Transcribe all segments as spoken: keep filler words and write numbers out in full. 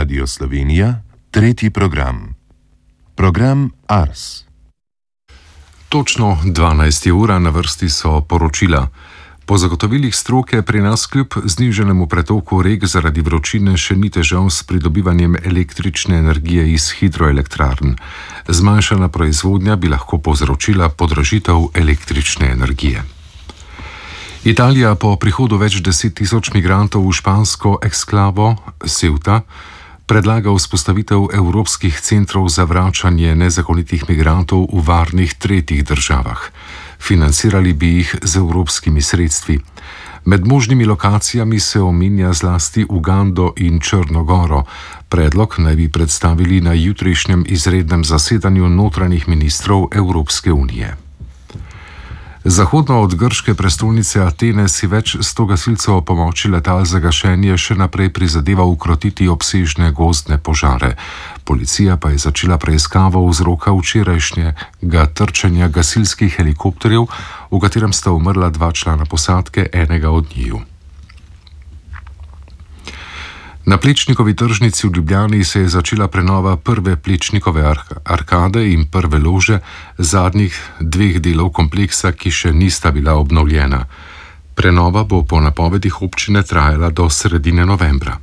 Radio Slovenija, tretji program. Program Ars. Točno dvanajst ura na vrsti so poročila. Po zagotovilih stroke pri nas kljub znižanemu pretoku rek zaradi vročine še ni težav s pridobivanjem električne energije iz hidroelektrarn. Zmanjšana proizvodnja bi lahko povzročila podražitev električne energije. Italija po prihodu več deset tisoč migrantov v špansko eksklavo Ceuta predlaga vzpostavitev evropskih centrov za vračanje nezakonitih migrantov v varnih tretjih državah. Financirali bi jih z evropskimi sredstvi. Med možnimi lokacijami se omenja zlasti Ugando in Črno goro. Predlog naj bi predstavili na jutrišnjem izrednem zasedanju notranjih ministrov Evropske unije. Zahodno od grške prestolnice Atene si več sto gasilcev o pomoči letal za gašenje še naprej prizadeva ukrotiti obsežne gozdne požare. Policija pa je začela preiskavo vzroka včerajšnjega trčenja gasilskih helikopterjev, v katerem sta umrla dva člana posadke, enega od njiju. Na Plečnikovi tržnici v Ljubljani se je začela prenova prve Plečnikove arkade in prve lože zadnjih dveh delov kompleksa, ki še nista bila obnovljena. Prenova bo po napovedih občine trajala do sredine novembra.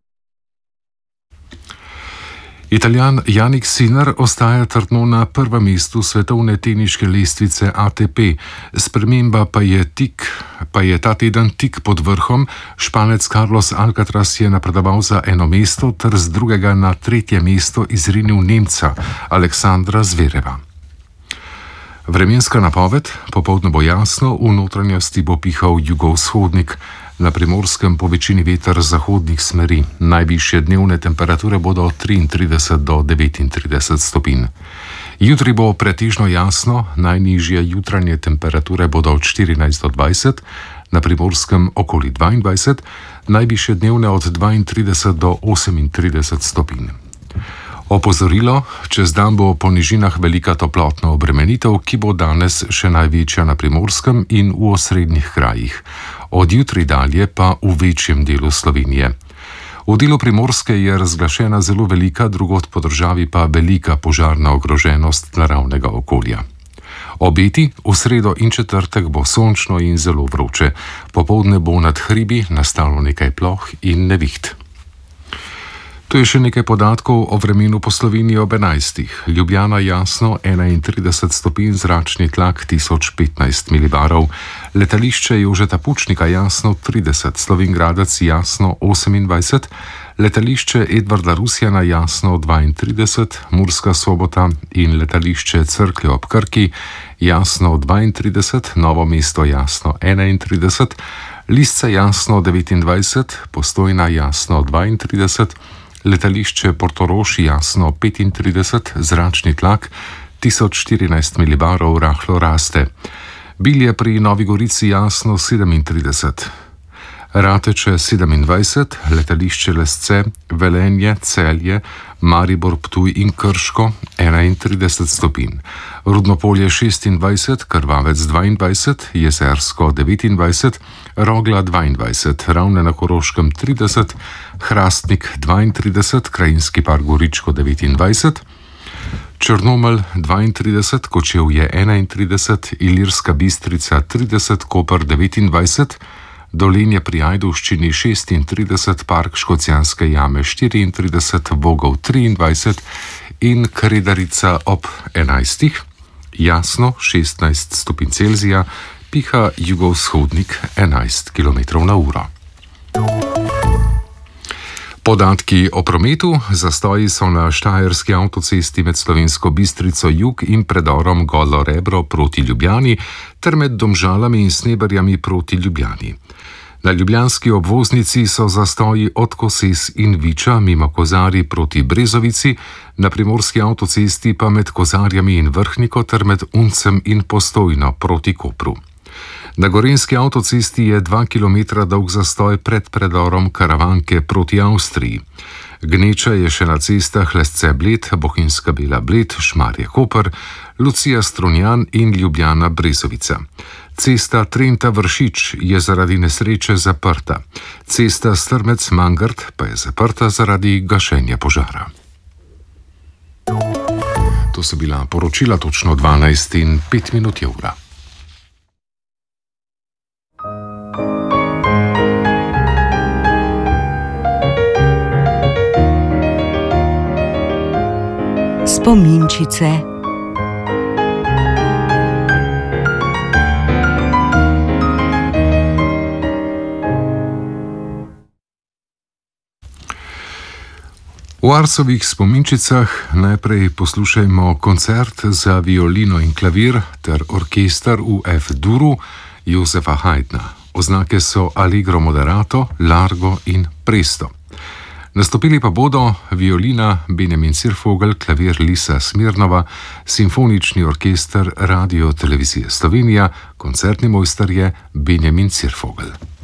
Italijan Jannik Sinner ostaja trdno na prvem mestu svetovne teniške lestvice A T P, sprememba pa je, tik, pa je ta teden tik pod vrhom. Španec Carlos Alcaraz je napredoval za eno mesto ter z drugega na tretje mesto izrinil Nemca Aleksandra Zvereva. Vremenska napoved: popoldne bo jasno, v notranjosti bo pihal jugovzhodnik. Na Primorskem po večini veter zahodnih smeri. Najvišje dnevne temperature bodo od triintrideset do devetintrideset stopinj. Jutri bo pretežno jasno, najnižje jutranje temperature bodo od štirinajst do dvajset, na Primorskem okoli dvaindvajset, najvišje dnevne od dvaintrideset do osemintrideset stopinj. Opozorilo: čez dan bo po nižinah velika toplotna obremenitev, ki bo danes še največja na Primorskem in v osrednjih krajih. Od jutri dalje pa v večjem delu Slovenije. V delu Primorske je razglašena zelo velika, drugod po državi pa velika požarna ogroženost naravnega okolja. Obeti: v sredo in četrtek bo sončno in zelo vroče. Popoldne bo nad hribi nastalo nekaj ploh in neviht. To je še nekaj podatkov o vremenu po Sloveniji ob enajstih. Ljubljana jasno enaintrideset stopinj, zračni tlak tisoč petnajst milibarov. Letališče Jožeta Pučnika jasno trideset, Slovenj Gradec jasno osemindvajset, letališče Edvarda Rusjana jasno dvaintrideset, Murska Sobota in letališče Cerklje ob Krki jasno dvaintrideset, Novo mesto jasno enaintrideset, Lisce jasno devetindvajset, Postojna jasno dvaintrideset, letališče Portorož jasno petintrideset, zračni tlak tisoč štirinajst milibarov rahlo raste. Bilje pri Novi Gorici jasno sedemintrideset, Rateče sedemindvajset, letališče Lesce, Velenje, Celje, Maribor, Ptuj in Krško enaintrideset stopinj, Rudnopolje šestindvajset, Krvavec dvaindvajset, Jezersko devetindvajset, Rogla dvaindvajset, Ravne na Koroškem trideset, Hrastnik dvaintrideset, Krajinski park Goričko devetindvajset, Črnomelj dvaintrideset, Kočevje enaintrideset, Ilirska Bistrica trideset, Koper devetindvajset, Dolenje pri Ajdovščini šestintrideset, Park Škocjanske jame štiriintrideset, Vogel triindvajset in Kredarica ob enajstih, jasno šestnajst stopinj Celzija, piha jugovzhodnik enajst kilometrov na uro. Podatki o prometu: zastoji so na štajerski avtocesti med Slovensko Bistrico jug in predorom Golo Rebro proti Ljubljani ter med Domžalami in Sneberjami proti Ljubljani. Na ljubljanski obvoznici so zastoji od Koses in Viča mimo Kozarij proti Brezovici, na primorski avtocesti pa med Kozarjami in Vrhniko ter med Uncem in Postojno proti Kopru. Na gorenjski avtocesti je dva kilometra dolg zastoj pred predorom Karavanke proti Avstriji. Gneča je še na cestah Lesce-Bled, Bohinjska Bela-Bled, Šmarje-Koper, Lucija-Strunjan in Ljubljana-Brezovica. Cesta Trenta-Vršič je zaradi nesreče zaprta. Cesta Strmec-Mangart pa je zaprta zaradi gašenja požara. To so bila poročila točno dvanajst in pet minut je ura. Spominčice. V Arsovih spominčicah najprej poslušajmo koncert za violino in klavir ter orkester v F-duru Josefa Haydna. Oznake so Allegro moderato, Largo in Presto. Nastopili pa bodo violina Benjamin Cirfogel, klavir Lisa Smirnova, simfonični orkester Radio Televizije Slovenija, koncertni mojster je Benjamin Cirfogel.